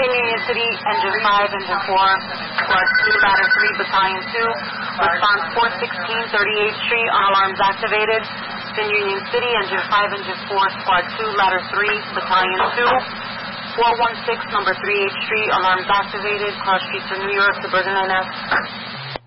Union City, Engine 5, Engine 4, Squad 2, Ladder 3, Battalion 2. Response 416, 38th Street, on alarms activated. In Union City, Engine 5, Engine 4, Squad 2, Ladder 3, Battalion 2. 416, number 38th Street, alarms activated. Cross Street to New York, Suburban NS.